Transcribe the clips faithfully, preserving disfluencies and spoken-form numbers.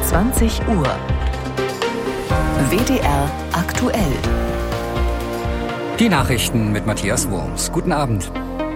zwanzig Uhr. W D R aktuell. Die Nachrichten mit Matthias Wurms. Guten Abend.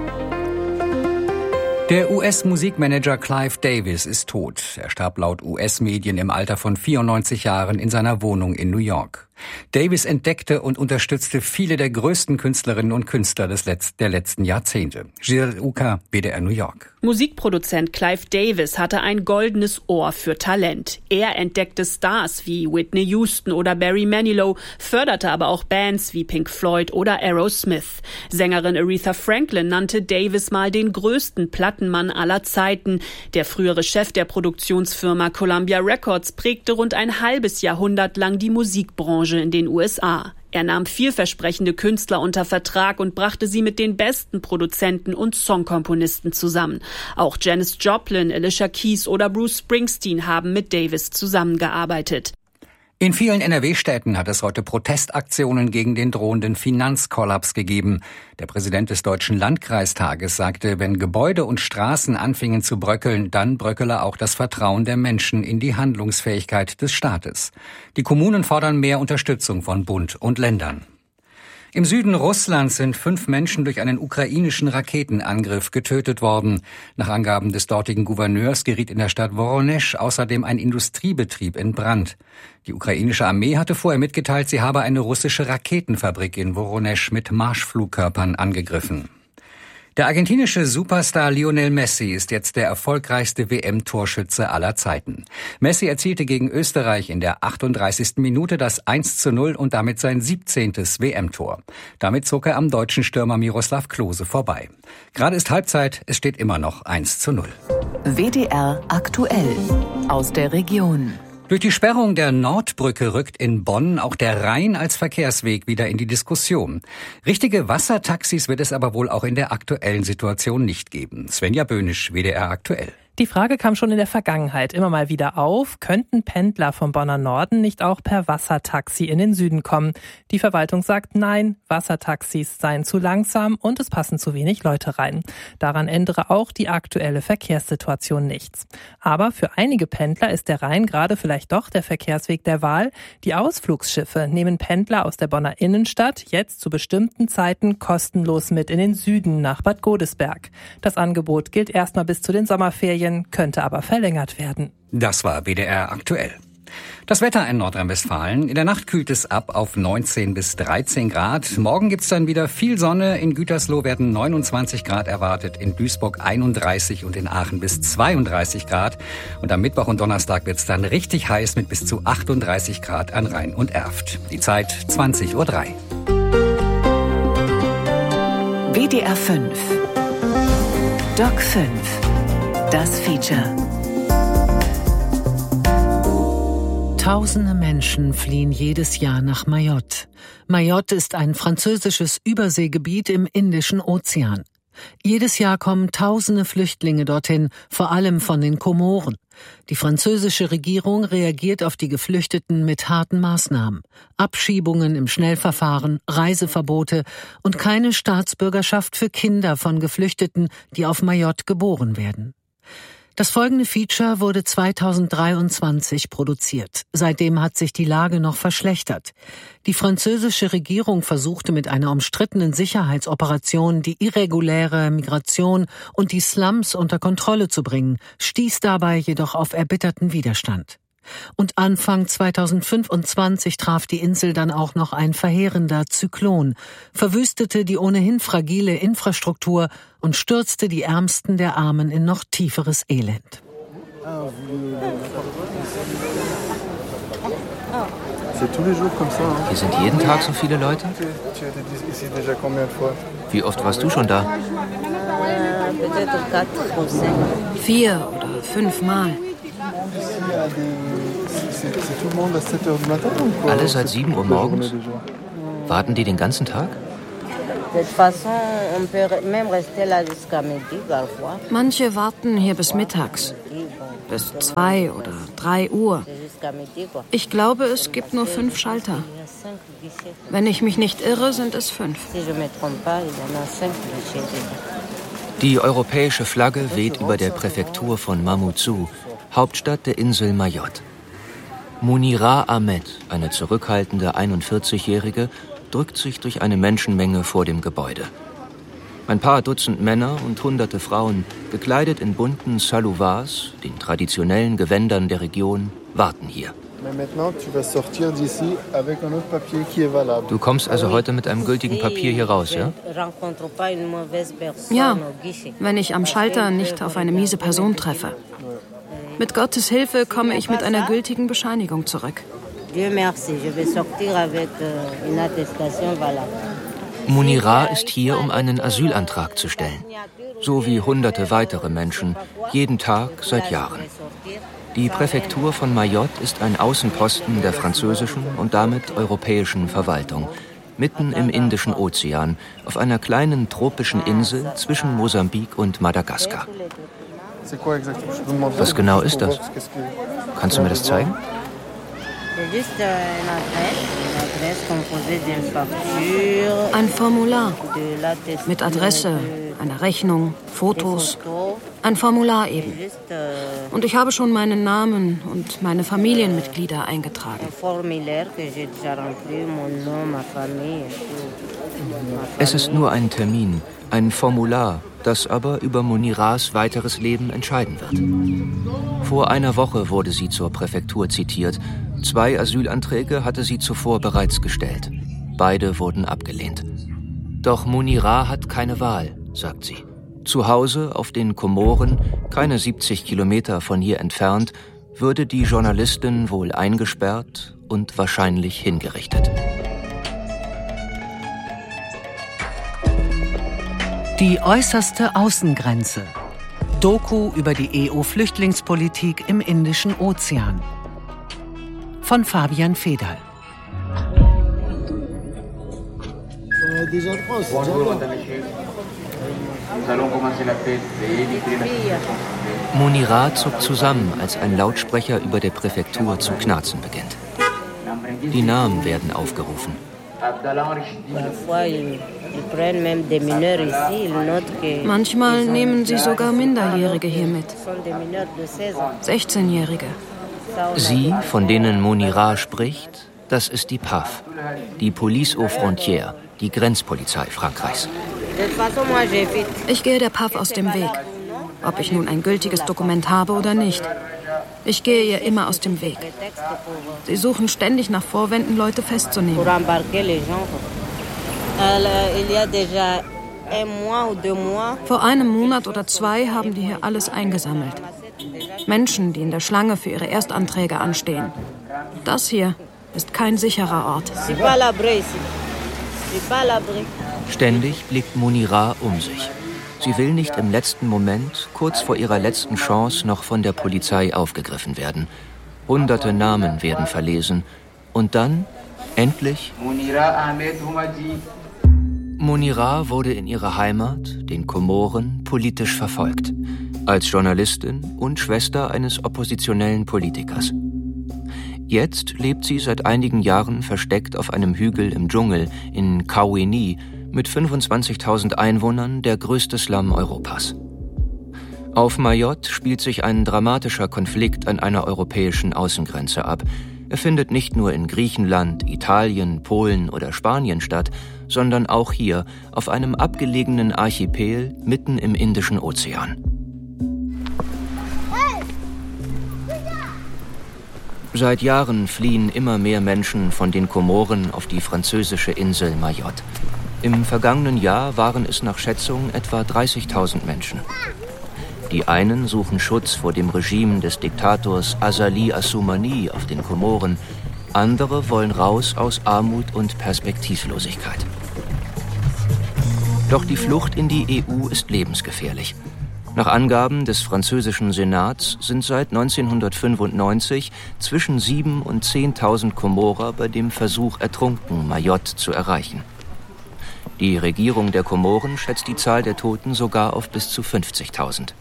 Der U S-Musikmanager Clive Davis ist tot. Er starb laut U S-Medien im Alter von vierundneunzig Jahren in seiner Wohnung in New York. Davis entdeckte und unterstützte viele der größten Künstlerinnen und Künstler des Letz- der letzten Jahrzehnte. Giselle Uka, W D R New York. Musikproduzent Clive Davis hatte ein goldenes Ohr für Talent. Er entdeckte Stars wie Whitney Houston oder Barry Manilow, förderte aber auch Bands wie Pink Floyd oder Aerosmith. Sängerin Aretha Franklin nannte Davis mal den größten Plattenmann aller Zeiten. Der frühere Chef der Produktionsfirma Columbia Records prägte rund ein halbes Jahrhundert lang die Musikbranche in den U S A. Er nahm vielversprechende Künstler unter Vertrag und brachte sie mit den besten Produzenten und Songkomponisten zusammen. Auch Janis Joplin, Alicia Keys oder Bruce Springsteen haben mit Davis zusammengearbeitet. In vielen N R W-Städten hat es heute Protestaktionen gegen den drohenden Finanzkollaps gegeben. Der Präsident des Deutschen Landkreistages sagte, wenn Gebäude und Straßen anfingen zu bröckeln, dann bröckele auch das Vertrauen der Menschen in die Handlungsfähigkeit des Staates. Die Kommunen fordern mehr Unterstützung von Bund und Ländern. Im Süden Russlands sind fünf Menschen durch einen ukrainischen Raketenangriff getötet worden. Nach Angaben des dortigen Gouverneurs geriet in der Stadt Woronesch außerdem ein Industriebetrieb in Brand. Die ukrainische Armee hatte vorher mitgeteilt, sie habe eine russische Raketenfabrik in Woronesch mit Marschflugkörpern angegriffen. Der argentinische Superstar Lionel Messi ist jetzt der erfolgreichste W M-Torschütze aller Zeiten. Messi erzielte gegen Österreich in der achtunddreißigsten Minute das eins zu null und damit sein siebzehntes W M-Tor. Damit zog er am deutschen Stürmer Miroslav Klose vorbei. Gerade ist Halbzeit, es steht immer noch eins zu null. W D R aktuell aus der Region. Durch die Sperrung der Nordbrücke rückt in Bonn auch der Rhein als Verkehrsweg wieder in die Diskussion. Richtige Wassertaxis wird es aber wohl auch in der aktuellen Situation nicht geben. Svenja Böhnisch, W D R aktuell. Die Frage kam schon in der Vergangenheit immer mal wieder auf, könnten Pendler vom Bonner Norden nicht auch per Wassertaxi in den Süden kommen? Die Verwaltung sagt nein, Wassertaxis seien zu langsam und es passen zu wenig Leute rein. Daran ändere auch die aktuelle Verkehrssituation nichts. Aber für einige Pendler ist der Rhein gerade vielleicht doch der Verkehrsweg der Wahl. Die Ausflugsschiffe nehmen Pendler aus der Bonner Innenstadt jetzt zu bestimmten Zeiten kostenlos mit in den Süden nach Bad Godesberg. Das Angebot gilt erstmal bis zu den Sommerferien, könnte aber verlängert werden. Das war W D R aktuell. Das Wetter in Nordrhein-Westfalen. In der Nacht kühlt es ab auf neunzehn bis dreizehn Grad. Morgen gibt's dann wieder viel Sonne. In Gütersloh werden neunundzwanzig Grad erwartet, in Duisburg einunddreißig und in Aachen bis zweiunddreißig Grad. Und am Mittwoch und Donnerstag wird's dann richtig heiß mit bis zu achtunddreißig Grad an Rhein und Erft. Die Zeit zwanzig Uhr drei. W D R fünf. Doc fünf. Das Feature. Tausende Menschen fliehen jedes Jahr nach Mayotte. Mayotte ist ein französisches Überseegebiet im Indischen Ozean. Jedes Jahr kommen tausende Flüchtlinge dorthin, vor allem von den Komoren. Die französische Regierung reagiert auf die Geflüchteten mit harten Maßnahmen. Abschiebungen im Schnellverfahren, Reiseverbote und keine Staatsbürgerschaft für Kinder von Geflüchteten, die auf Mayotte geboren werden. Das folgende Feature wurde zweitausenddreiundzwanzig produziert. Seitdem hat sich die Lage noch verschlechtert. Die französische Regierung versuchte mit einer umstrittenen Sicherheitsoperation die irreguläre Migration und die Slums unter Kontrolle zu bringen, stieß dabei jedoch auf erbitterten Widerstand. Und Anfang zweitausendfünfundzwanzig traf die Insel dann auch noch ein verheerender Zyklon, verwüstete die ohnehin fragile Infrastruktur und stürzte die Ärmsten der Armen in noch tieferes Elend. Hier sind jeden Tag so viele Leute? Wie oft warst du schon da? Vier oder fünf Mal. Alle seit sieben Uhr morgens? Warten die den ganzen Tag? Manche warten hier bis mittags, bis zwei oder drei Uhr. Ich glaube, es gibt nur fünf Schalter. Wenn ich mich nicht irre, sind es fünf. Die europäische Flagge weht über der Präfektur von Mamoudzou, Hauptstadt der Insel Mayotte. Munira Ahmed, eine zurückhaltende einundvierzigjährige, drückt sich durch eine Menschenmenge vor dem Gebäude. Ein paar Dutzend Männer und hunderte Frauen, gekleidet in bunten Salovars, den traditionellen Gewändern der Region, warten hier. Du kommst also heute mit einem gültigen Papier hier raus, ja? Ja, wenn ich am Schalter nicht auf eine miese Person treffe. Mit Gottes Hilfe komme ich mit einer gültigen Bescheinigung zurück. Munira ist hier, um einen Asylantrag zu stellen. So wie hunderte weitere Menschen, jeden Tag seit Jahren. Die Präfektur von Mayotte ist ein Außenposten der französischen und damit europäischen Verwaltung. Mitten im Indischen Ozean, auf einer kleinen tropischen Insel zwischen Mosambik und Madagaskar. Was genau ist das? Kannst du mir das zeigen? Ein Formular mit Adresse, einer Rechnung, Fotos. Ein Formular eben. Und ich habe schon meinen Namen und meine Familienmitglieder eingetragen. Es ist nur ein Termin, ein Formular, das aber über Muniras weiteres Leben entscheiden wird. Vor einer Woche wurde sie zur Präfektur zitiert. Zwei Asylanträge hatte sie zuvor bereits gestellt. Beide wurden abgelehnt. Doch Munira hat keine Wahl, sagt sie. Zu Hause auf den Komoren, keine siebzig Kilometer von hier entfernt, würde die Journalistin wohl eingesperrt und wahrscheinlich hingerichtet. Die äußerste Außengrenze. Doku über die E U-Flüchtlingspolitik im Indischen Ozean. Von Fabian Federl. Munira zuckt zusammen, als ein Lautsprecher über der Präfektur zu knarzen beginnt. Die Namen werden aufgerufen. Manchmal nehmen sie sogar Minderjährige hier mit. sechzehnjährige. Sie, von denen Munira spricht, das ist die P A F, die Police aux Frontières, die Grenzpolizei Frankreichs. Ich gehe der P A F aus dem Weg, ob ich nun ein gültiges Dokument habe oder nicht. Ich gehe ihr immer aus dem Weg. Sie suchen ständig nach Vorwänden, Leute festzunehmen. Vor einem Monat oder zwei haben die hier alles eingesammelt. Menschen, die in der Schlange für ihre Erstanträge anstehen. Das hier ist kein sicherer Ort. Ständig blickt Munira um sich. Sie will nicht im letzten Moment, kurz vor ihrer letzten Chance, noch von der Polizei aufgegriffen werden. Hunderte Namen werden verlesen. Und dann, endlich, Munira wurde in ihrer Heimat, den Komoren, politisch verfolgt. Als Journalistin und Schwester eines oppositionellen Politikers. Jetzt lebt sie seit einigen Jahren versteckt auf einem Hügel im Dschungel in Kawini, mit fünfundzwanzigtausend Einwohnern der größte Slum Europas. Auf Mayotte spielt sich ein dramatischer Konflikt an einer europäischen Außengrenze ab. Er findet nicht nur in Griechenland, Italien, Polen oder Spanien statt, sondern auch hier, auf einem abgelegenen Archipel mitten im Indischen Ozean. Seit Jahren fliehen immer mehr Menschen von den Komoren auf die französische Insel Mayotte. Im vergangenen Jahr waren es nach Schätzung etwa dreißigtausend Menschen. Die einen suchen Schutz vor dem Regime des Diktators Azali Assoumani auf den Komoren. Andere wollen raus aus Armut und Perspektivlosigkeit. Doch die Flucht in die E U ist lebensgefährlich. Nach Angaben des französischen Senats sind seit neunzehnhundertfünfundneunzig zwischen sieben und zehntausend Komorer bei dem Versuch ertrunken, Mayotte zu erreichen. Die Regierung der Komoren schätzt die Zahl der Toten sogar auf bis zu fünfzigtausend.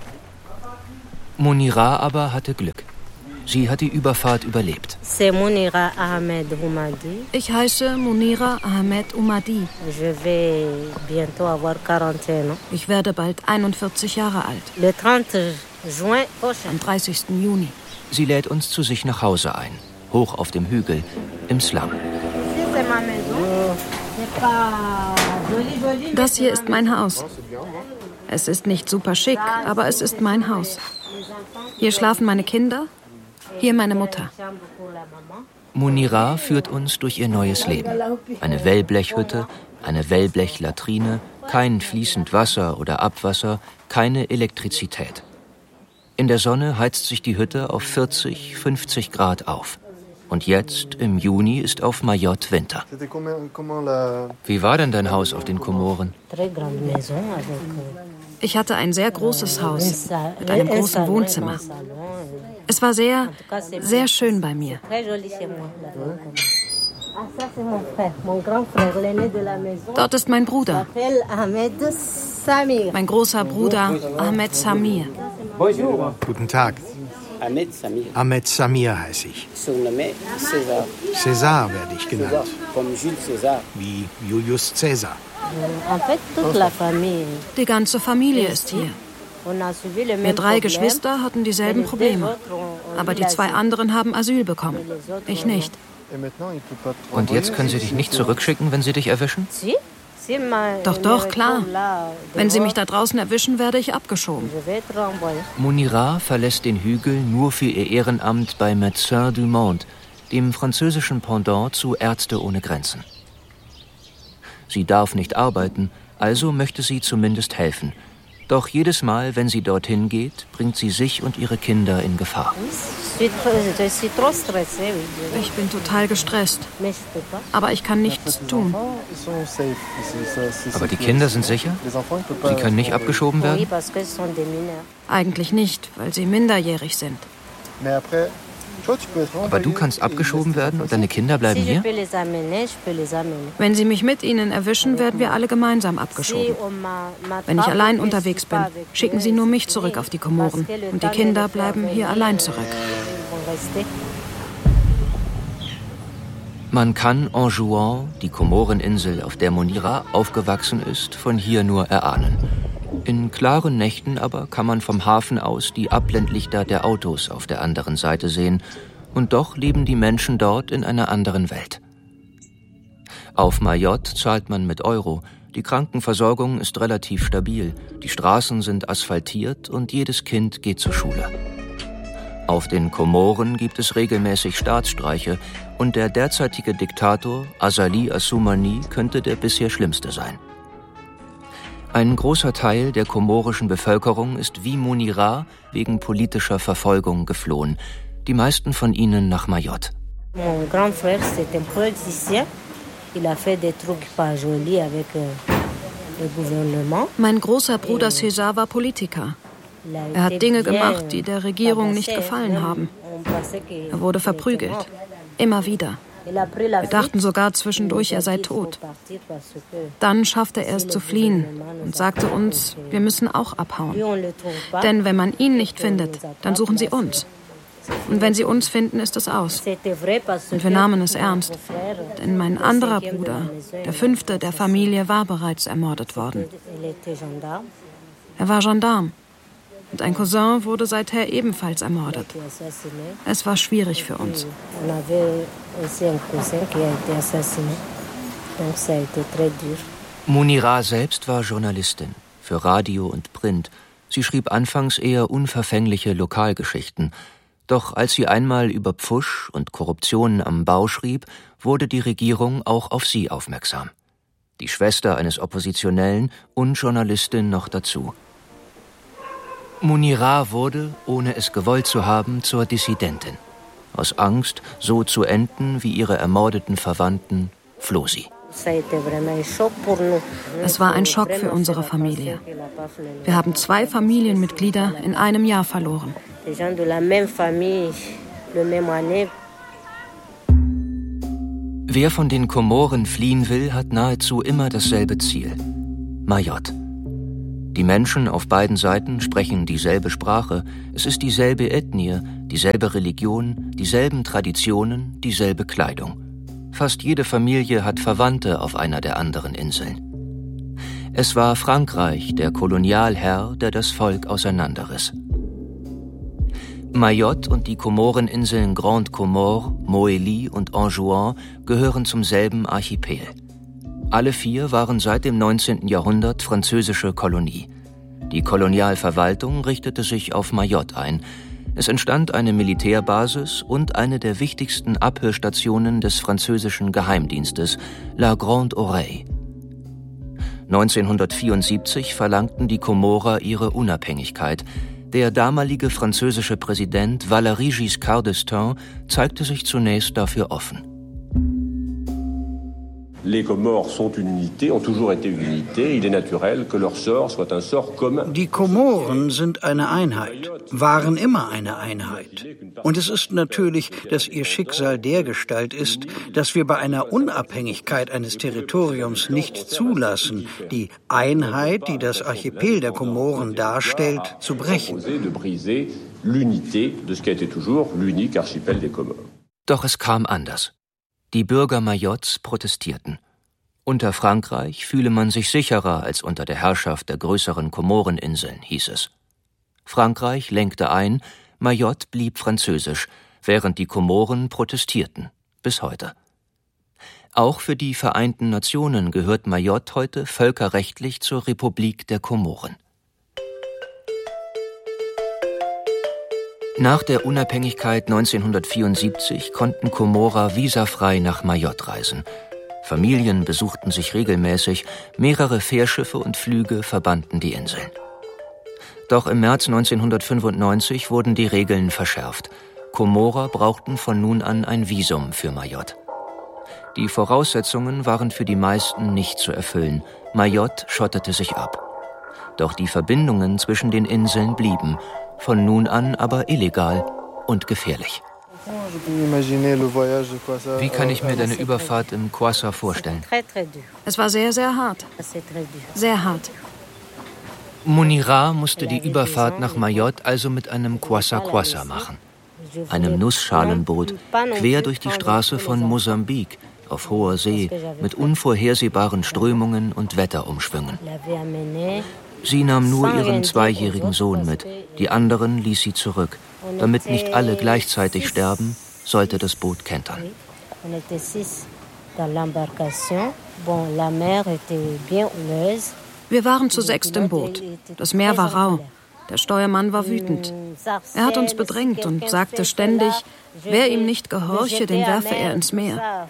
Munira aber hatte Glück. Sie hat die Überfahrt überlebt. Ich heiße Munira Ahmed Oumadi. Ich werde bald einundvierzig Jahre alt. Am dreißigsten Juni. Sie lädt uns zu sich nach Hause ein. hoch auf dem Hügel, im Slum. Das hier ist mein Haus. Es ist nicht super schick, aber es ist mein Haus. Hier schlafen meine Kinder, hier meine Mutter. Munira führt uns durch ihr neues Leben. Eine Wellblechhütte, eine Wellblechlatrine, kein fließend Wasser oder Abwasser, keine Elektrizität. In der Sonne heizt sich die Hütte auf vierzig, fünfzig Grad auf. Und jetzt, im Juni, ist auf Mayotte Winter. Wie war denn dein Haus auf den Komoren? Ich hatte ein sehr großes Haus mit einem großen Wohnzimmer. Es war sehr, sehr schön bei mir. Dort ist mein Bruder. Mein großer Bruder Ahmed Samir. Guten Tag. Ahmed Samir heiße ich. César werde ich genannt. Wie Julius Caesar. Die ganze Familie ist hier. Wir drei Geschwister hatten dieselben Probleme. Aber die zwei anderen haben Asyl bekommen. Ich nicht. Und jetzt können sie dich nicht zurückschicken, wenn sie dich erwischen? Doch, doch, klar. Wenn sie mich da draußen erwischen, werde ich abgeschoben. Munira verlässt den Hügel nur für ihr Ehrenamt bei Médecins du Monde, dem französischen Pendant zu Ärzte ohne Grenzen. Sie darf nicht arbeiten, also möchte sie zumindest helfen. Doch jedes Mal, wenn sie dorthin geht, bringt sie sich und ihre Kinder in Gefahr. Ich bin total gestresst. Aber ich kann nichts tun. Aber die Kinder sind sicher? Sie können nicht abgeschoben werden? Eigentlich nicht, weil sie minderjährig sind. Aber du kannst abgeschoben werden und deine Kinder bleiben hier? Wenn sie mich mit ihnen erwischen, werden wir alle gemeinsam abgeschoben. Wenn ich allein unterwegs bin, schicken sie nur mich zurück auf die Komoren. Und die Kinder bleiben hier allein zurück. Man kann Anjouan, die Komoreninsel, auf der Munira aufgewachsen ist, von hier nur erahnen. In klaren Nächten aber kann man vom Hafen aus die Abblendlichter der Autos auf der anderen Seite sehen. Und doch leben die Menschen dort in einer anderen Welt. Auf Mayotte zahlt man mit Euro. Die Krankenversorgung ist relativ stabil. Die Straßen sind asphaltiert und jedes Kind geht zur Schule. Auf den Komoren gibt es regelmäßig Staatsstreiche. Und der derzeitige Diktator, Azali Assoumani, könnte der bisher schlimmste sein. Ein großer Teil der komorischen Bevölkerung ist wie Munira wegen politischer Verfolgung geflohen. Die meisten von ihnen nach Mayotte. Mein großer Bruder César war Politiker. Er hat Dinge gemacht, die der Regierung nicht gefallen haben. Er wurde verprügelt. Immer wieder. Wir dachten sogar zwischendurch, er sei tot. Dann schaffte er es zu fliehen und sagte uns, wir müssen auch abhauen. Denn wenn man ihn nicht findet, dann suchen sie uns. Und wenn sie uns finden, ist es aus. Und wir nahmen es ernst. Denn mein anderer Bruder, der fünfte der Familie, war bereits ermordet worden. Er war Gendarm. Und ein Cousin wurde seither ebenfalls ermordet. Es war schwierig für uns. Munira selbst war Journalistin für Radio und Print. Sie schrieb anfangs eher unverfängliche Lokalgeschichten. Doch als sie einmal über Pfusch und Korruption am Bau schrieb, wurde die Regierung auch auf sie aufmerksam. Die Schwester eines Oppositionellen und Journalistin noch dazu. Munira wurde, ohne es gewollt zu haben, zur Dissidentin. Aus Angst, so zu enden wie ihre ermordeten Verwandten, floh sie. Es war ein Schock für unsere Familie. Wir haben zwei Familienmitglieder in einem Jahr verloren. Wer von den Komoren fliehen will, hat nahezu immer dasselbe Ziel: Mayotte. Die Menschen auf beiden Seiten sprechen dieselbe Sprache, es ist dieselbe Ethnie, dieselbe Religion, dieselben Traditionen, dieselbe Kleidung. Fast jede Familie hat Verwandte auf einer der anderen Inseln. Es war Frankreich, der Kolonialherr, der das Volk auseinanderriss. Mayotte und die Komoreninseln Grande Comore, Mohéli und Anjouan gehören zum selben Archipel. Alle vier waren seit dem neunzehnten Jahrhundert französische Kolonie. Die Kolonialverwaltung richtete sich auf Mayotte ein. Es entstand eine Militärbasis und eine der wichtigsten Abhörstationen des französischen Geheimdienstes, La Grande Oreille. neunzehnhundertvierundsiebzig verlangten die Komorer ihre Unabhängigkeit. Der damalige französische Präsident Valéry Giscard d'Estaing zeigte sich zunächst dafür offen. Die Komoren sind eine Einheit, waren immer eine Einheit. Und es ist natürlich, dass ihr Schicksal dergestalt ist, dass wir bei einer Unabhängigkeit eines Territoriums nicht zulassen, die Einheit, die das Archipel der Komoren darstellt, zu brechen. Doch es kam anders. Die Bürger Mayottes protestierten. Unter Frankreich fühle man sich sicherer als unter der Herrschaft der größeren Komoreninseln, hieß es. Frankreich lenkte ein, Mayotte blieb französisch, während die Komoren protestierten, bis heute. Auch für die Vereinten Nationen gehört Mayotte heute völkerrechtlich zur Republik der Komoren. Nach der Unabhängigkeit neunzehnhundertvierundsiebzig konnten Komorer visafrei nach Mayotte reisen. Familien besuchten sich regelmäßig, mehrere Fährschiffe und Flüge verbanden die Inseln. Doch im März neunzehnhundertfünfundneunzig wurden die Regeln verschärft. Komorer brauchten von nun an ein Visum für Mayotte. Die Voraussetzungen waren für die meisten nicht zu erfüllen. Mayotte schottete sich ab. Doch die Verbindungen zwischen den Inseln blieben, von nun an aber illegal und gefährlich. Wie kann ich mir deine Überfahrt im Kwassa vorstellen? Es war sehr, sehr hart. Sehr hart. Munira musste die Überfahrt nach Mayotte also mit einem Kwassa-Kwassa machen. Einem Nussschalenboot, quer durch die Straße von Mosambik, auf hoher See, mit unvorhersehbaren Strömungen und Wetterumschwüngen. Sie nahm nur ihren zweijährigen Sohn mit, die anderen ließ sie zurück. Damit nicht alle gleichzeitig sterben, sollte das Boot kentern. Wir waren zu sechst im Boot. Das Meer war rau. Der Steuermann war wütend. Er hat uns bedrängt und sagte ständig, wer ihm nicht gehorche, den werfe er ins Meer.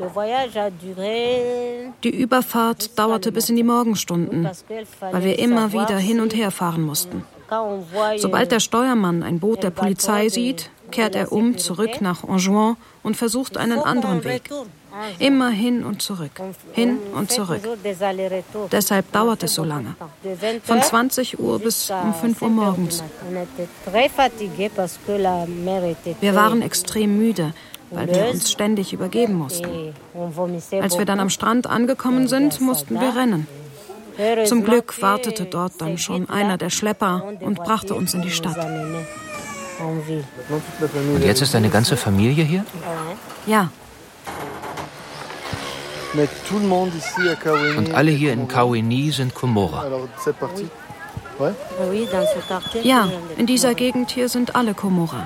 Die Überfahrt dauerte bis in die Morgenstunden, weil wir immer wieder hin und her fahren mussten. Sobald der Steuermann ein Boot der Polizei sieht, kehrt er um, zurück nach Anjouan und versucht einen anderen Weg. Immer hin und zurück, hin und zurück. Deshalb dauert es so lange. Von zwanzig Uhr bis um fünf Uhr morgens. Wir waren extrem müde, weil wir uns ständig übergeben mussten. Als wir dann am Strand angekommen sind, mussten wir rennen. Zum Glück wartete dort dann schon einer der Schlepper und brachte uns in die Stadt. Und jetzt ist deine ganze Familie hier? Ja. Und alle hier in Kawéni sind Komorer? Ja, in dieser Gegend hier sind alle Komorer.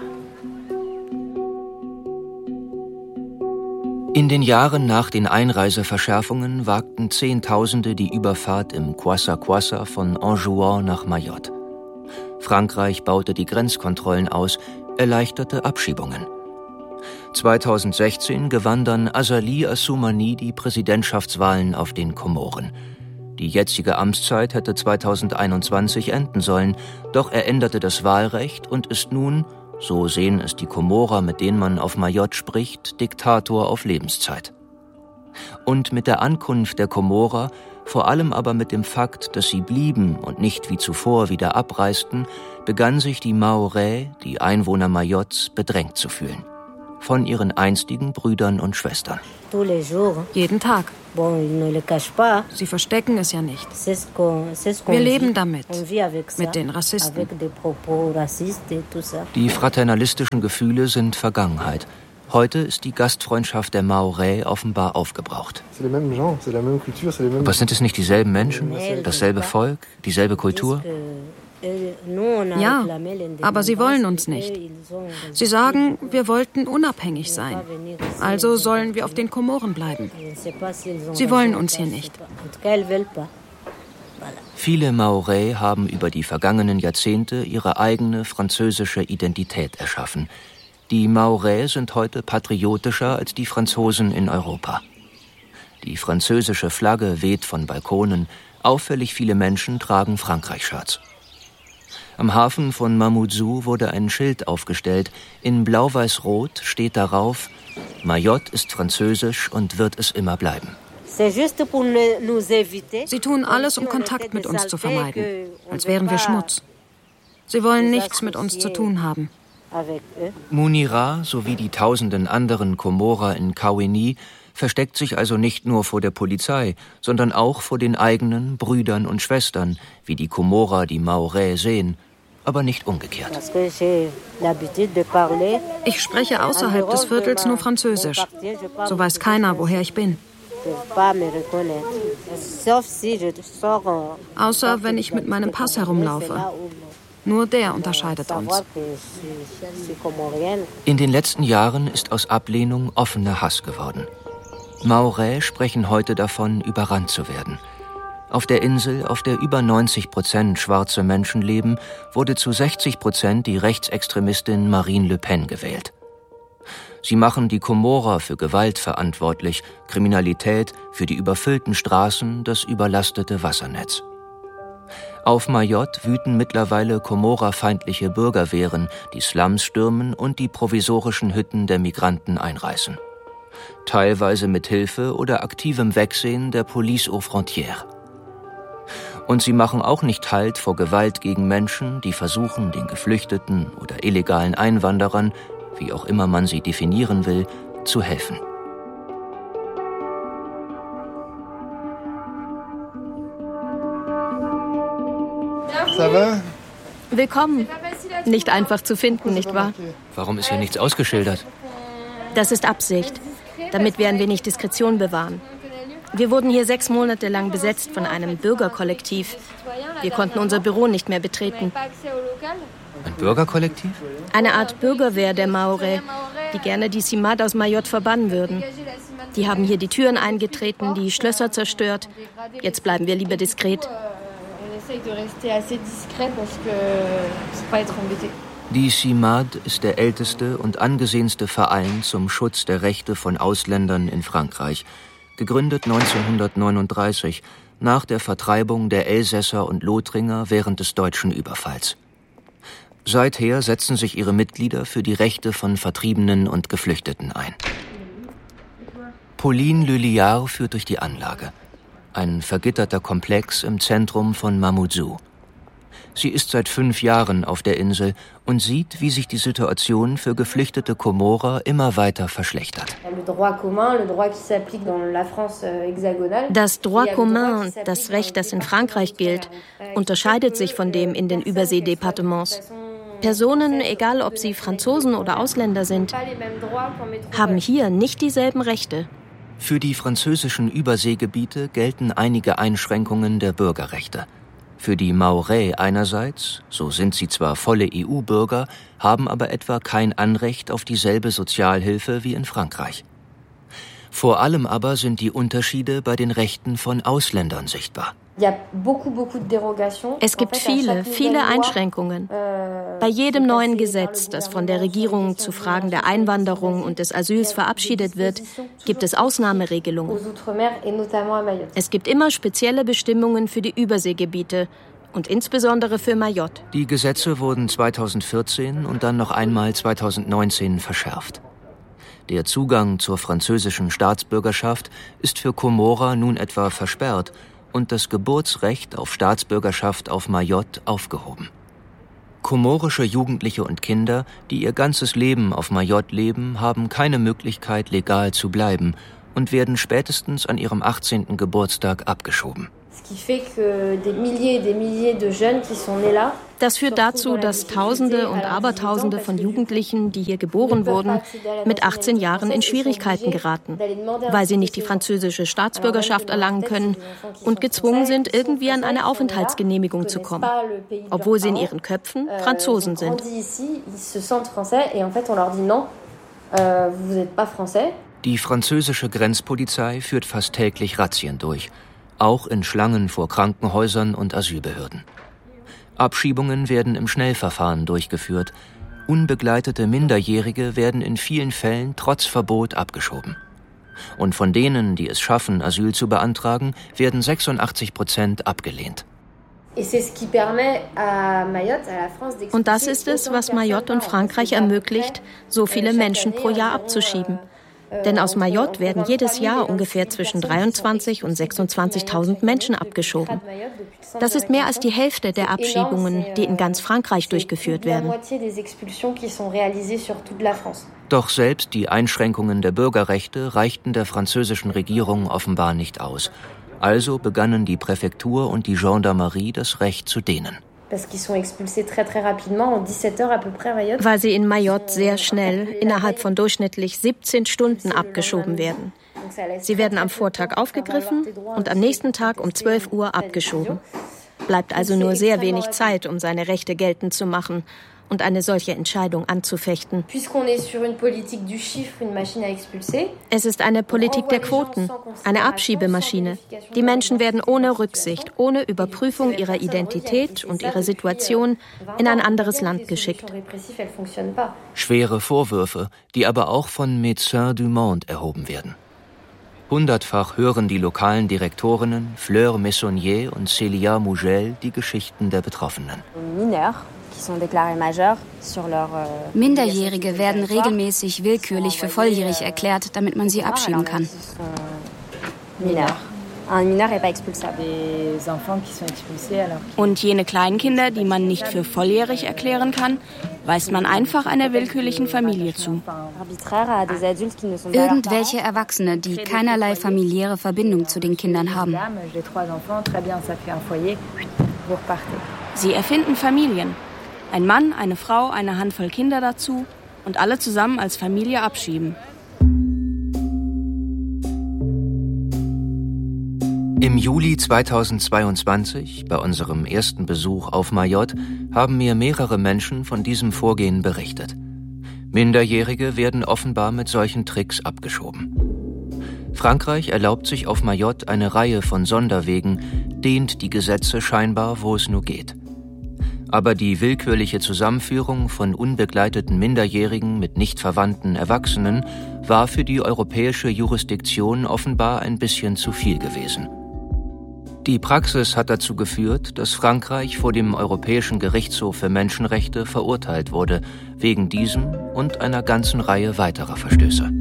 In den Jahren nach den Einreiseverschärfungen wagten Zehntausende die Überfahrt im Kwassa-Kwassa von Anjouan nach Mayotte. Frankreich baute die Grenzkontrollen aus, erleichterte Abschiebungen. zweitausendsechzehn gewann dann Azali Assoumani die Präsidentschaftswahlen auf den Komoren. Die jetzige Amtszeit hätte zweitausendeinundzwanzig enden sollen, doch er änderte das Wahlrecht und ist nun, so sehen es die Komorer, mit denen man auf Mayotte spricht, Diktator auf Lebenszeit. Und mit der Ankunft der Komorer, vor allem aber mit dem Fakt, dass sie blieben und nicht wie zuvor wieder abreisten, begann sich die Mahorais, die Einwohner Mayottes, bedrängt zu fühlen. Von ihren einstigen Brüdern und Schwestern. Jeden Tag. Sie verstecken es ja nicht. Wir leben damit, mit den Rassisten. Die fraternalistischen Gefühle sind Vergangenheit. Heute ist die Gastfreundschaft der Mahorais offenbar aufgebraucht. Aber sind es nicht dieselben Menschen, dasselbe Volk, dieselbe Kultur? Ja, aber sie wollen uns nicht. Sie sagen, wir wollten unabhängig sein. Also sollen wir auf den Komoren bleiben. Sie wollen uns hier nicht. Viele Mahorais haben über die vergangenen Jahrzehnte ihre eigene französische Identität erschaffen. Die Mahorais sind heute patriotischer als die Franzosen in Europa. Die französische Flagge weht von Balkonen, auffällig viele Menschen tragen Frankreich-Shirts. Am Hafen von Mamoudzou wurde ein Schild aufgestellt. In blau-weiß-rot steht darauf: Mayotte ist französisch und wird es immer bleiben. Sie tun alles, um Kontakt mit uns zu vermeiden, als wären wir Schmutz. Sie wollen nichts mit uns zu tun haben. Munira sowie die tausenden anderen Komorer in Kawini versteckt sich also nicht nur vor der Polizei, sondern auch vor den eigenen Brüdern und Schwestern, wie die Komorer die Mahorais sehen, aber nicht umgekehrt. Ich spreche außerhalb des Viertels nur Französisch. So weiß keiner, woher ich bin. Außer wenn ich mit meinem Pass herumlaufe. Nur der unterscheidet uns. In den letzten Jahren ist aus Ablehnung offener Hass geworden. Mahorais sprechen heute davon, überrannt zu werden. Auf der Insel, auf der über neunzig Prozent schwarze Menschen leben, wurde zu sechzig Prozent die Rechtsextremistin Marine Le Pen gewählt. Sie machen die Komorer für Gewalt verantwortlich, Kriminalität, für die überfüllten Straßen, das überlastete Wassernetz. Auf Mayotte wüten mittlerweile komorerfeindliche Bürgerwehren, die Slums stürmen und die provisorischen Hütten der Migranten einreißen. Teilweise mit Hilfe oder aktivem Wegsehen der Police aux Frontières. Und sie machen auch nicht Halt vor Gewalt gegen Menschen, die versuchen, den Geflüchteten oder illegalen Einwanderern, wie auch immer man sie definieren will, zu helfen. Willkommen. Nicht einfach zu finden, nicht wahr? Warum ist hier nichts ausgeschildert? Das ist Absicht, damit wir ein wenig Diskretion bewahren. Wir wurden hier sechs Monate lang besetzt von einem Bürgerkollektiv. Wir konnten unser Büro nicht mehr betreten. Ein Bürgerkollektiv? Eine Art Bürgerwehr der Mahorais, die gerne die CIMAD aus Mayotte verbannen würden. Die haben hier die Türen eingetreten, die Schlösser zerstört. Jetzt bleiben wir lieber diskret. Die CIMAD ist der älteste und angesehenste Verein zum Schutz der Rechte von Ausländern in Frankreich, gegründet neunzehnhundertneununddreißig, nach der Vertreibung der Elsässer und Lothringer während des deutschen Überfalls. Seither setzen sich ihre Mitglieder für die Rechte von Vertriebenen und Geflüchteten ein. Pauline Lulliard führt durch die Anlage. Ein vergitterter Komplex im Zentrum von Mamoudzou. Sie ist seit fünf Jahren auf der Insel und sieht, wie sich die Situation für geflüchtete Komorer immer weiter verschlechtert. Das Droit commun, das Recht, das in Frankreich gilt, unterscheidet sich von dem in den Überseedepartements. Personen, egal ob sie Franzosen oder Ausländer sind, haben hier nicht dieselben Rechte. Für die französischen Überseegebiete gelten einige Einschränkungen der Bürgerrechte. Für die Mahorais einerseits, so sind sie zwar volle E U-Bürger, haben aber etwa kein Anrecht auf dieselbe Sozialhilfe wie in Frankreich. Vor allem aber sind die Unterschiede bei den Rechten von Ausländern sichtbar. Es gibt viele, viele Einschränkungen. Bei jedem neuen Gesetz, das von der Regierung zu Fragen der Einwanderung und des Asyls verabschiedet wird, gibt es Ausnahmeregelungen. Es gibt immer spezielle Bestimmungen für die Überseegebiete und insbesondere für Mayotte. Die Gesetze wurden zweitausendvierzehn und dann noch einmal zweitausendneunzehn verschärft. Der Zugang zur französischen Staatsbürgerschaft ist für Komorer nun etwa versperrt und das Geburtsrecht auf Staatsbürgerschaft auf Mayotte aufgehoben. Komorische Jugendliche und Kinder, die ihr ganzes Leben auf Mayotte leben, haben keine Möglichkeit, legal zu bleiben und werden spätestens an ihrem achtzehnten Geburtstag abgeschoben. Das führt dazu, dass Tausende und Abertausende von Jugendlichen, die hier geboren wurden, mit achtzehn Jahren in Schwierigkeiten geraten, weil sie nicht die französische Staatsbürgerschaft erlangen können und gezwungen sind, irgendwie an eine Aufenthaltsgenehmigung zu kommen, obwohl sie in ihren Köpfen Franzosen sind. Die französische Grenzpolizei führt fast täglich Razzien durch, auch in Schlangen vor Krankenhäusern und Asylbehörden. Abschiebungen werden im Schnellverfahren durchgeführt. Unbegleitete Minderjährige werden in vielen Fällen trotz Verbot abgeschoben. Und von denen, die es schaffen, Asyl zu beantragen, werden sechsundachtzig Prozent abgelehnt. Und das ist es, was Mayotte und Frankreich ermöglicht, so viele Menschen pro Jahr abzuschieben. Denn aus Mayotte werden jedes Jahr ungefähr zwischen dreiundzwanzigtausend und sechsundzwanzigtausend Menschen abgeschoben. Das ist mehr als die Hälfte der Abschiebungen, die in ganz Frankreich durchgeführt werden. Doch selbst die Einschränkungen der Bürgerrechte reichten der französischen Regierung offenbar nicht aus. Also begannen die Präfektur und die Gendarmerie, das Recht zu dehnen. Weil sie in Mayotte sehr schnell, innerhalb von durchschnittlich siebzehn Stunden abgeschoben werden. Sie werden am Vortag aufgegriffen und am nächsten Tag um zwölf Uhr abgeschoben. Bleibt also nur sehr wenig Zeit, um seine Rechte geltend zu machen und eine solche Entscheidung anzufechten. Es ist eine Politik der Quoten, eine Abschiebemaschine. Die Menschen werden ohne Rücksicht, ohne Überprüfung ihrer Identität und ihrer Situation in ein anderes Land geschickt. Schwere Vorwürfe, die aber auch von Médecins du Monde erhoben werden. Hundertfach hören die lokalen Direktorinnen Fleur Messonnier und Célia Mougel die Geschichten der Betroffenen. Minderjährige werden regelmäßig willkürlich für volljährig erklärt, damit man sie abschieben kann. Und jene Kleinkinder, die man nicht für volljährig erklären kann, weist man einfach einer willkürlichen Familie zu. Irgendwelche Erwachsene, die keinerlei familiäre Verbindung zu den Kindern haben. Sie erfinden Familien. Ein Mann, eine Frau, eine Handvoll Kinder dazu und alle zusammen als Familie abschieben. Im Juli zweitausendzweiundzwanzig, bei unserem ersten Besuch auf Mayotte, haben mir mehrere Menschen von diesem Vorgehen berichtet. Minderjährige werden offenbar mit solchen Tricks abgeschoben. Frankreich erlaubt sich auf Mayotte eine Reihe von Sonderwegen, dehnt die Gesetze scheinbar, wo es nur geht. Aber die willkürliche Zusammenführung von unbegleiteten Minderjährigen mit nicht verwandten Erwachsenen war für die europäische Jurisdiktion offenbar ein bisschen zu viel gewesen. Die Praxis hat dazu geführt, dass Frankreich vor dem Europäischen Gerichtshof für Menschenrechte verurteilt wurde, wegen diesem und einer ganzen Reihe weiterer Verstöße.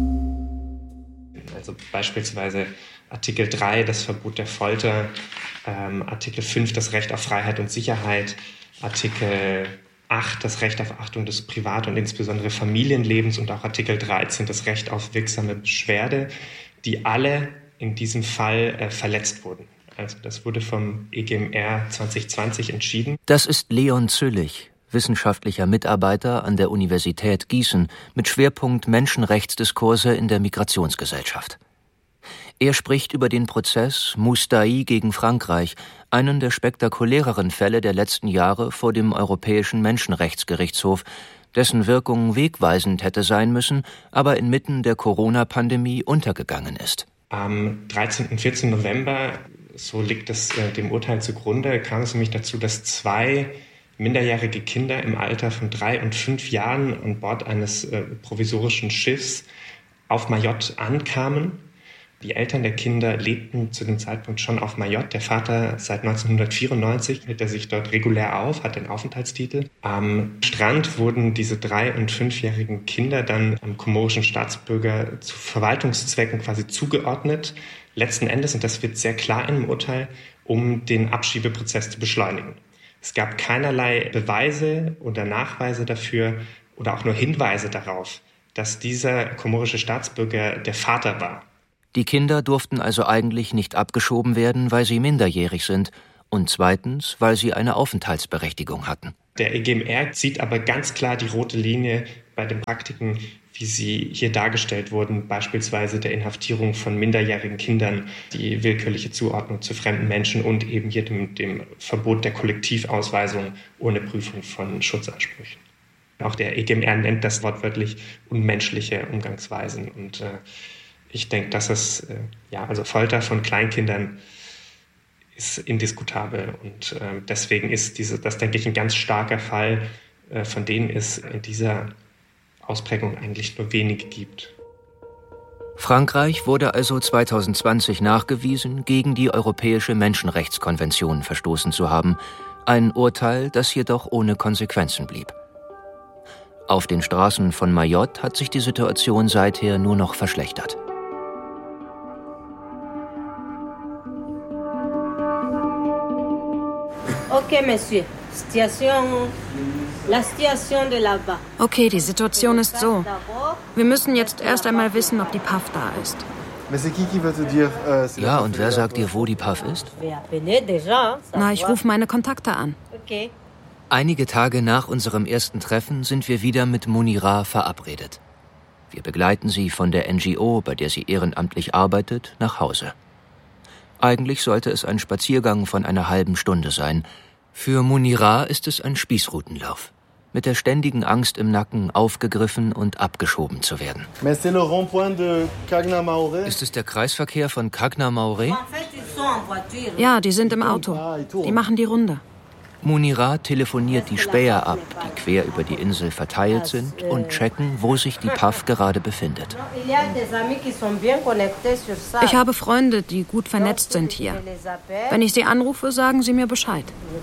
Also beispielsweise Artikel drei, das Verbot der Folter, ähm, Artikel fünf, das Recht auf Freiheit und Sicherheit, Artikel acht, das Recht auf Achtung des Privat- und insbesondere Familienlebens und auch Artikel dreizehn, das Recht auf wirksame Beschwerde, die alle in diesem Fall äh, verletzt wurden. Also das wurde vom E G M R zwanzig zwanzig entschieden. Das ist Leon Züllich, wissenschaftlicher Mitarbeiter an der Universität Gießen mit Schwerpunkt Menschenrechtsdiskurse in der Migrationsgesellschaft. Er spricht über den Prozess Moustai gegen Frankreich, einen der spektakuläreren Fälle der letzten Jahre vor dem Europäischen Menschenrechtsgerichtshof, dessen Wirkung wegweisend hätte sein müssen, aber inmitten der Corona-Pandemie untergegangen ist. Am dreizehnten und vierzehnten November, so liegt es äh, dem Urteil zugrunde, kam es nämlich dazu, dass zwei minderjährige Kinder im Alter von drei und fünf Jahren an Bord eines äh, provisorischen Schiffs auf Mayotte ankamen. Die Eltern der Kinder lebten zu dem Zeitpunkt schon auf Mayotte. Der Vater seit neunzehnhundertvierundneunzig hält er sich dort regulär auf, hat den Aufenthaltstitel. Am Strand wurden diese drei- und fünfjährigen Kinder dann am komorischen Staatsbürger zu Verwaltungszwecken quasi zugeordnet. Letzten Endes, und das wird sehr klar im Urteil, um den Abschiebeprozess zu beschleunigen. Es gab keinerlei Beweise oder Nachweise dafür oder auch nur Hinweise darauf, dass dieser komorische Staatsbürger der Vater war. Die Kinder durften also eigentlich nicht abgeschoben werden, weil sie minderjährig sind und zweitens, weil sie eine Aufenthaltsberechtigung hatten. Der E G M R sieht aber ganz klar die rote Linie bei den Praktiken, wie sie hier dargestellt wurden, beispielsweise der Inhaftierung von minderjährigen Kindern, die willkürliche Zuordnung zu fremden Menschen und eben hier dem, dem Verbot der Kollektivausweisung ohne Prüfung von Schutzansprüchen. Auch der E G M R nennt das wortwörtlich unmenschliche Umgangsweisen. Und äh, ich denke, dass es, äh, ja, also Folter von Kleinkindern ist indiskutabel. Und äh, deswegen ist diese, das, denke ich, ein ganz starker Fall, äh, von denen es in dieser Ausprägung eigentlich nur wenige gibt. Frankreich wurde also zwanzig zwanzig nachgewiesen, gegen die Europäische Menschenrechtskonvention verstoßen zu haben. Ein Urteil, das jedoch ohne Konsequenzen blieb. Auf den Straßen von Mayotte hat sich die Situation seither nur noch verschlechtert. Okay, Monsieur. Situation, la situation de là-bas. Okay, die Situation ist so. Wir müssen jetzt erst einmal wissen, ob die P A F da ist. Ja, und wer sagt dir, wo die P A F ist? Na, ich rufe meine Kontakte an. Okay. Einige Tage nach unserem ersten Treffen sind wir wieder mit Munira verabredet. Wir begleiten sie von der N G O, bei der sie ehrenamtlich arbeitet, nach Hause. Eigentlich sollte es ein Spaziergang von einer halben Stunde sein. Für Munira ist es ein Spießrutenlauf. Mit der ständigen Angst im Nacken, aufgegriffen und abgeschoben zu werden. Ist es der Kreisverkehr von Cagnes-Mahorais? Ja, die sind im Auto. Die machen die Runde. Munira telefoniert die Späher ab, die quer über die Insel verteilt sind und checken, wo sich die P A F gerade befindet. Ich habe Freunde, die gut vernetzt sind hier. Wenn ich sie anrufe, sagen sie mir Bescheid.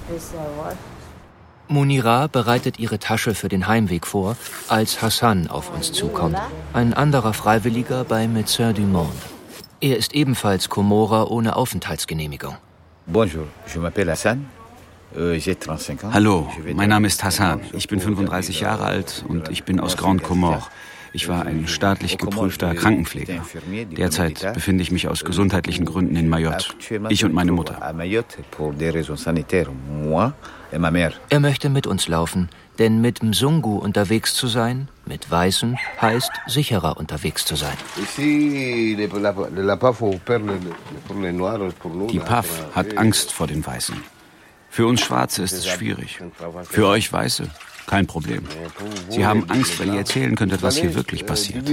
Munira bereitet ihre Tasche für den Heimweg vor, als Hassan auf uns zukommt, ein anderer Freiwilliger bei Médecins du Monde. Er ist ebenfalls Komorer ohne Aufenthaltsgenehmigung. Bonjour, je m'appelle Hassan. Hallo, mein Name ist Hassan. Ich bin fünfunddreißig Jahre alt und ich bin aus Grande Comore. Ich war ein staatlich geprüfter Krankenpfleger. Derzeit befinde ich mich aus gesundheitlichen Gründen in Mayotte. Ich und meine Mutter. Er möchte mit uns laufen, denn mit Mzungu unterwegs zu sein, mit Weißen, heißt sicherer unterwegs zu sein. Die P A F hat Angst vor den Weißen. Für uns Schwarze ist es schwierig. Für euch Weiße kein Problem. Sie haben Angst, weil ihr erzählen könntet, was hier wirklich passiert.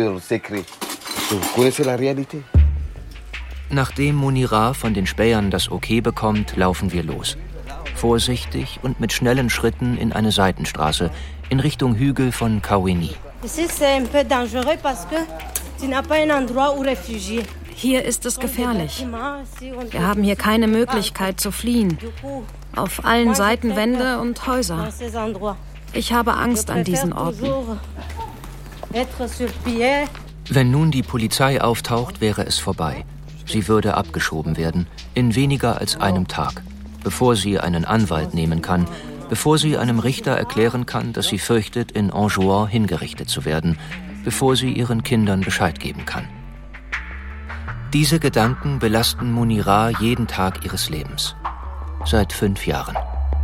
Nachdem Munira von den Spähern das Okay bekommt, laufen wir los. Vorsichtig und mit schnellen Schritten in eine Seitenstraße in Richtung Hügel von Kawini. Hier ist es gefährlich. Wir haben hier keine Möglichkeit zu fliehen. Auf allen Seiten Wände und Häuser. Ich habe Angst an diesen Orten. Wenn nun die Polizei auftaucht, wäre es vorbei. Sie würde abgeschoben werden, in weniger als einem Tag, bevor sie einen Anwalt nehmen kann, bevor sie einem Richter erklären kann, dass sie fürchtet, in Anjouan hingerichtet zu werden, bevor sie ihren Kindern Bescheid geben kann. Diese Gedanken belasten Munira jeden Tag ihres Lebens. Seit fünf Jahren.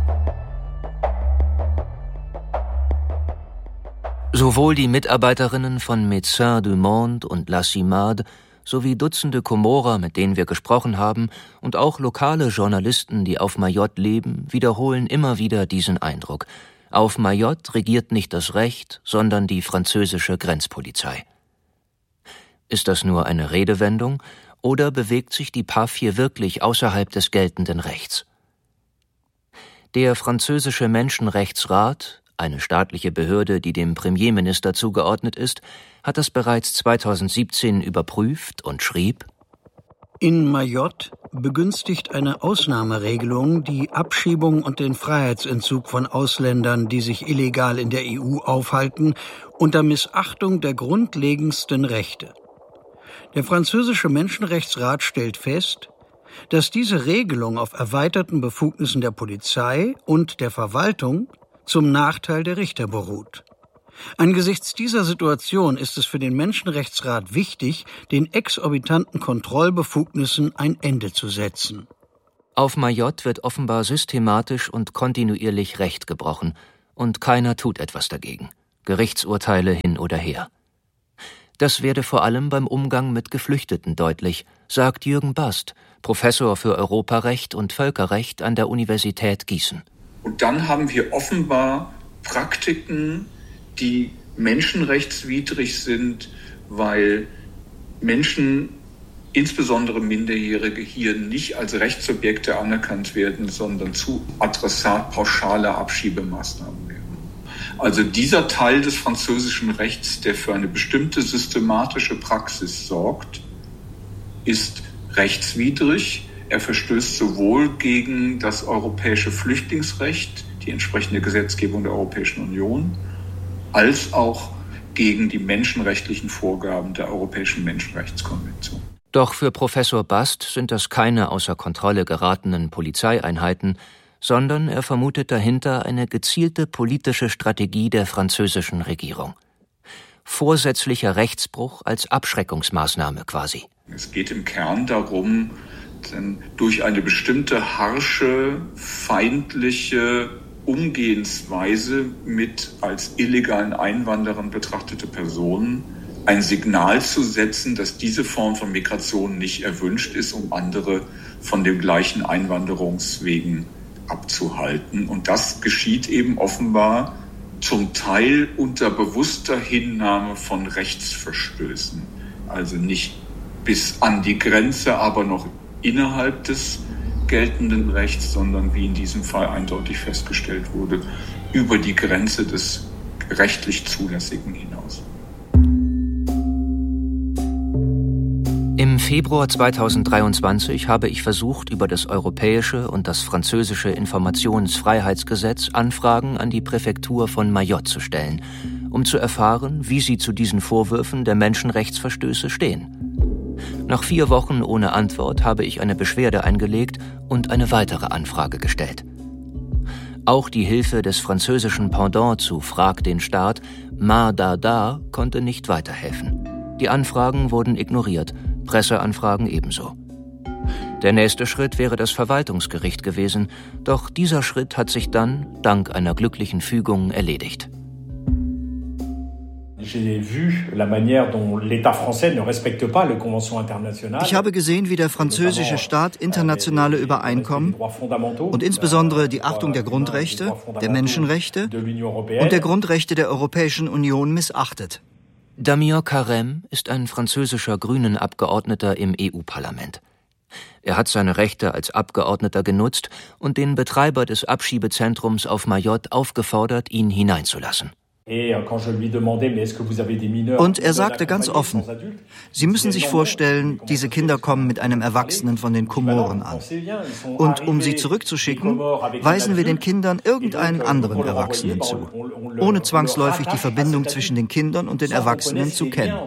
Sowohl die Mitarbeiterinnen von Médecins du Monde und La Cimade sowie Dutzende Komorer, mit denen wir gesprochen haben, und auch lokale Journalisten, die auf Mayotte leben, wiederholen immer wieder diesen Eindruck. Auf Mayotte regiert nicht das Recht, sondern die französische Grenzpolizei. Ist das nur eine Redewendung oder bewegt sich die P A F hier wirklich außerhalb des geltenden Rechts? Der französische Menschenrechtsrat, eine staatliche Behörde, die dem Premierminister zugeordnet ist, hat das bereits zweitausendsiebzehn überprüft und schrieb: In Mayotte begünstigt eine Ausnahmeregelung die Abschiebung und den Freiheitsentzug von Ausländern, die sich illegal in der E U aufhalten, unter Missachtung der grundlegendsten Rechte. Der französische Menschenrechtsrat stellt fest, dass diese Regelung auf erweiterten Befugnissen der Polizei und der Verwaltung zum Nachteil der Richter beruht. Angesichts dieser Situation ist es für den Menschenrechtsrat wichtig, den exorbitanten Kontrollbefugnissen ein Ende zu setzen. Auf Mayotte wird offenbar systematisch und kontinuierlich Recht gebrochen, und keiner tut etwas dagegen. Gerichtsurteile hin oder her. Das werde vor allem beim Umgang mit Geflüchteten deutlich, sagt Jürgen Bast, Professor für Europarecht und Völkerrecht an der Universität Gießen. Und dann haben wir offenbar Praktiken, die menschenrechtswidrig sind, weil Menschen, insbesondere Minderjährige, hier nicht als Rechtssubjekte anerkannt werden, sondern zu Adressat pauschaler Abschiebemaßnahmen werden. Also dieser Teil des französischen Rechts, der für eine bestimmte systematische Praxis sorgt, ist rechtswidrig. Er verstößt sowohl gegen das europäische Flüchtlingsrecht, die entsprechende Gesetzgebung der Europäischen Union, als auch gegen die menschenrechtlichen Vorgaben der Europäischen Menschenrechtskonvention. Doch für Professor Bast sind das keine außer Kontrolle geratenen Polizeieinheiten, sondern er vermutet dahinter eine gezielte politische Strategie der französischen Regierung. Vorsätzlicher Rechtsbruch als Abschreckungsmaßnahme quasi. Es geht im Kern darum, denn durch eine bestimmte harsche, feindliche Umgehensweise mit als illegalen Einwanderern betrachtete Personen ein Signal zu setzen, dass diese Form von Migration nicht erwünscht ist, um andere von den gleichen Einwanderungswegen abzuhalten. Und das geschieht eben offenbar zum Teil unter bewusster Hinnahme von Rechtsverstößen. Also nicht bis an die Grenze, aber noch innerhalb des geltenden Rechts, sondern wie in diesem Fall eindeutig festgestellt wurde, über die Grenze des rechtlich Zulässigen hinaus. Im Februar zweitausenddreiundzwanzig habe ich versucht, über das europäische und das französische Informationsfreiheitsgesetz Anfragen an die Präfektur von Mayotte zu stellen, um zu erfahren, wie sie zu diesen Vorwürfen der Menschenrechtsverstöße stehen. Nach vier Wochen ohne Antwort habe ich eine Beschwerde eingelegt und eine weitere Anfrage gestellt. Auch die Hilfe des französischen Pendant zu Frag den Staat, Ma Da Da, konnte nicht weiterhelfen. Die Anfragen wurden ignoriert, Presseanfragen ebenso. Der nächste Schritt wäre das Verwaltungsgericht gewesen, doch dieser Schritt hat sich dann, dank einer glücklichen Fügung, erledigt. Ich habe gesehen, wie der französische Staat internationale Übereinkommen und insbesondere die Achtung der Grundrechte, der Menschenrechte und der Grundrechte der Europäischen Union missachtet. Damien Carême ist ein französischer Grünen-Abgeordneter im E U-Parlament. Er hat seine Rechte als Abgeordneter genutzt und den Betreiber des Abschiebezentrums auf Mayotte aufgefordert, ihn hineinzulassen. Und er sagte ganz offen, Sie müssen sich vorstellen, diese Kinder kommen mit einem Erwachsenen von den Komoren an. Und um sie zurückzuschicken, weisen wir den Kindern irgendeinen anderen Erwachsenen zu, ohne zwangsläufig die Verbindung zwischen den Kindern und den Erwachsenen zu kennen.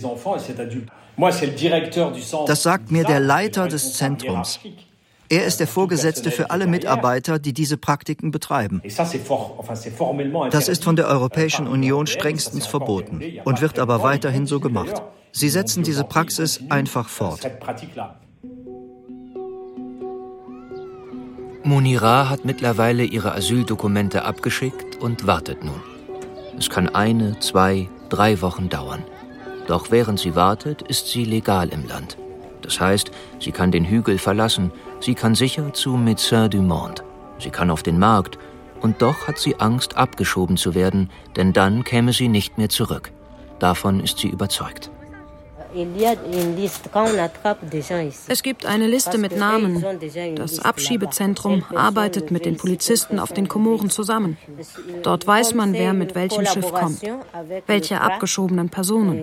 Das sagt mir der Leiter des Zentrums. Er ist der Vorgesetzte für alle Mitarbeiter, die diese Praktiken betreiben. Das ist von der Europäischen Union strengstens verboten und wird aber weiterhin so gemacht. Sie setzen diese Praxis einfach fort. Monira hat mittlerweile ihre Asyldokumente abgeschickt und wartet nun. Es kann eine, zwei, drei Wochen dauern. Doch während sie wartet, ist sie legal im Land. Das heißt, sie kann den Hügel verlassen, sie kann sicher zu Médecins du Monde, sie kann auf den Markt, und doch hat sie Angst, abgeschoben zu werden, denn dann käme sie nicht mehr zurück. Davon ist sie überzeugt. Es gibt eine Liste mit Namen. Das Abschiebezentrum arbeitet mit den Polizisten auf den Komoren zusammen. Dort weiß man, wer mit welchem Schiff kommt, welche abgeschobenen Personen.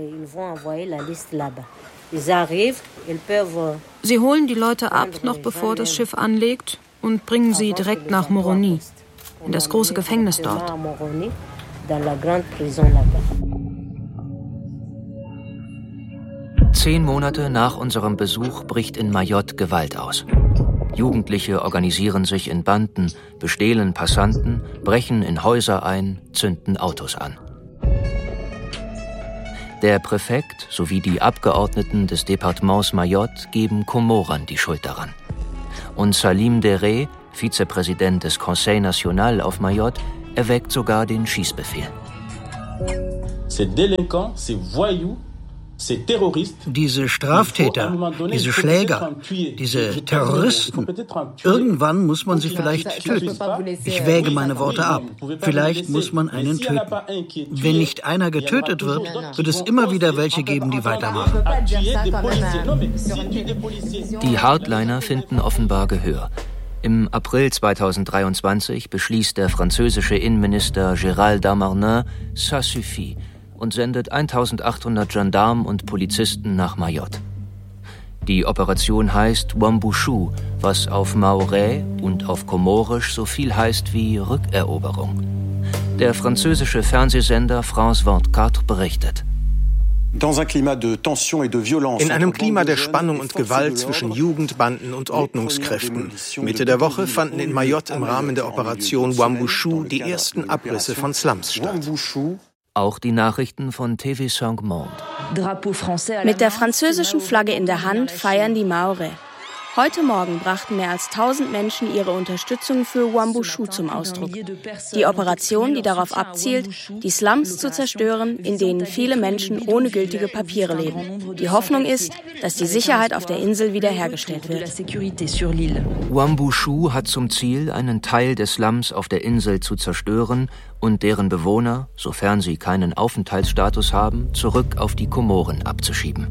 Sie holen die Leute ab, noch bevor das Schiff anlegt, und bringen sie direkt nach Moroni, in das große Gefängnis dort. Zehn Monate nach unserem Besuch bricht in Mayotte Gewalt aus. Jugendliche organisieren sich in Banden, bestehlen Passanten, brechen in Häuser ein, zünden Autos an. Der Präfekt sowie die Abgeordneten des Departements Mayotte geben Komoren die Schuld daran. Und Salim Dere, Vizepräsident des Conseil National auf Mayotte, erwägt sogar den Schießbefehl. Diese Straftäter, diese Schläger, diese Terroristen, irgendwann muss man sie vielleicht töten. Ich wäge meine Worte ab. Vielleicht muss man einen töten. Wenn nicht einer getötet wird, wird es immer wieder welche geben, die weitermachen. Die Hardliner finden offenbar Gehör. Im April zweitausenddreiundzwanzig beschließt der französische Innenminister Gérald Darmanin, ça suffit, und sendet eintausendachthundert Gendarmen und Polizisten nach Mayotte. Die Operation heißt Wambushu, was auf Maorais und auf Komorisch so viel heißt wie Rückeroberung. Der französische Fernsehsender France vierundzwanzig berichtet. In einem Klima der Spannung und Gewalt zwischen Jugendbanden und Ordnungskräften. Mitte der Woche fanden in Mayotte im Rahmen der Operation Wambushu die ersten Abrisse von Slums statt. Auch die Nachrichten von T V cinq Monde. Mit der französischen Flagge in der Hand feiern die Maorais. Heute Morgen brachten mehr als tausend Menschen ihre Unterstützung für Wambushu zum Ausdruck. Die Operation, die darauf abzielt, die Slums zu zerstören, in denen viele Menschen ohne gültige Papiere leben. Die Hoffnung ist, dass die Sicherheit auf der Insel wiederhergestellt wird. Wambushu hat zum Ziel, einen Teil des Slums auf der Insel zu zerstören und deren Bewohner, sofern sie keinen Aufenthaltsstatus haben, zurück auf die Komoren abzuschieben.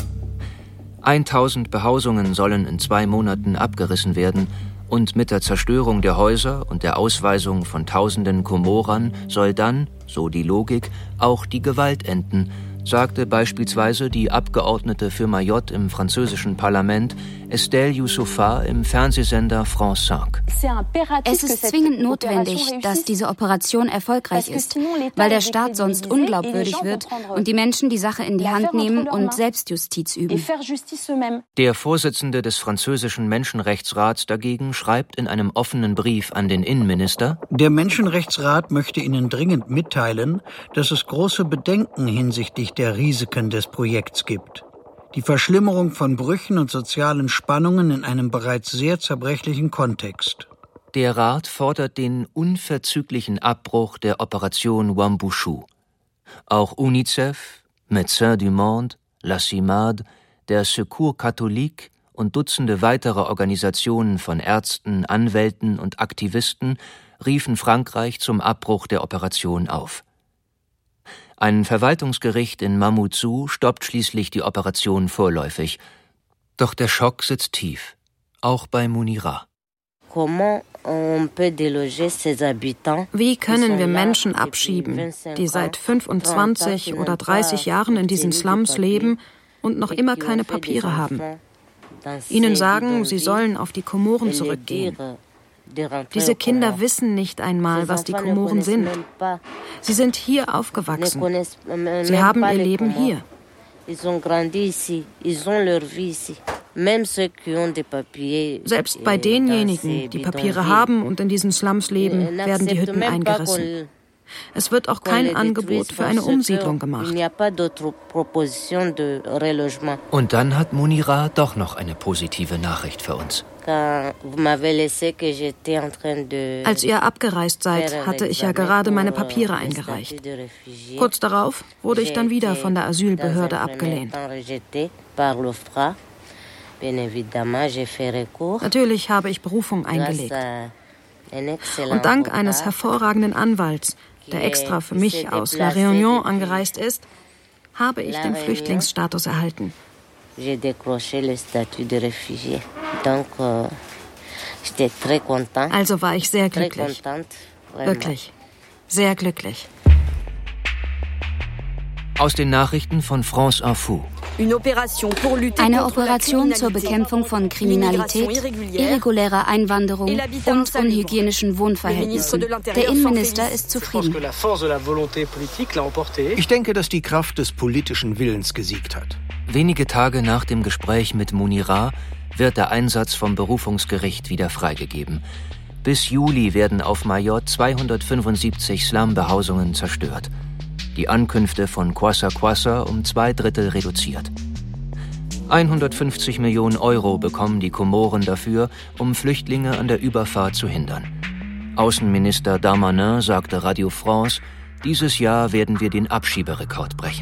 Eintausend Behausungen sollen in zwei Monaten abgerissen werden und mit der Zerstörung der Häuser und der Ausweisung von tausenden Komorern soll dann, so die Logik, auch die Gewalt enden, sagte beispielsweise die Abgeordnete für Mayotte im französischen Parlament Estelle Youssoufa im Fernsehsender France cinq. Es ist zwingend notwendig, dass diese Operation erfolgreich ist, weil der Staat sonst unglaubwürdig wird und die Menschen die Sache in die Hand nehmen und Selbstjustiz üben. Der Vorsitzende des französischen Menschenrechtsrats dagegen schreibt in einem offenen Brief an den Innenminister: Der Menschenrechtsrat möchte Ihnen dringend mitteilen, dass es große Bedenken hinsichtlich der Risiken des Projekts gibt. Die Verschlimmerung von Brüchen und sozialen Spannungen in einem bereits sehr zerbrechlichen Kontext. Der Rat fordert den unverzüglichen Abbruch der Operation Wambushu. Auch UNICEF, Médecins du Monde, La CIMAD, der Secours Catholique und Dutzende weitere Organisationen von Ärzten, Anwälten und Aktivisten riefen Frankreich zum Abbruch der Operation auf. Ein Verwaltungsgericht in Mamoudzou stoppt schließlich die Operation vorläufig. Doch der Schock sitzt tief, auch bei Mounira. Wie können wir Menschen abschieben, die seit fünfundzwanzig oder dreißig Jahren in diesen Slums leben und noch immer keine Papiere haben? Ihnen sagen, sie sollen auf die Komoren zurückgehen. Diese Kinder wissen nicht einmal, was die Komoren sind. Sie sind hier aufgewachsen. Sie haben ihr Leben hier. Selbst bei denjenigen, die Papiere haben und in diesen Slums leben, werden die Hütten eingerissen. Es wird auch kein Angebot für eine Umsiedlung gemacht. Und dann hat Mounira doch noch eine positive Nachricht für uns. Als ihr abgereist seid, hatte ich ja gerade meine Papiere eingereicht. Kurz darauf wurde ich dann wieder von der Asylbehörde abgelehnt. Natürlich habe ich Berufung eingelegt. Und dank eines hervorragenden Anwalts, der extra für mich aus La Réunion angereist ist, habe ich den Flüchtlingsstatus erhalten. Also war ich sehr glücklich. Wirklich. Sehr glücklich. Aus den Nachrichten von France Info. Eine Operation zur Bekämpfung von Kriminalität, irregulärer Einwanderung und unhygienischen Wohnverhältnissen. Der Innenminister ist zufrieden. Ich denke, dass die Kraft des politischen Willens gesiegt hat. Wenige Tage nach dem Gespräch mit Mounira wird der Einsatz vom Berufungsgericht wieder freigegeben. Bis Juli werden auf Mayotte zweihundertfünfundsiebzig Slum-Behausungen zerstört. die Ankünfte von Kwassa Kwassa um zwei Drittel reduziert. hundertfünfzig Millionen Euro bekommen die Komoren dafür, um Flüchtlinge an der Überfahrt zu hindern. Außenminister Darmanin sagte Radio France, dieses Jahr werden wir den Abschieberekord brechen.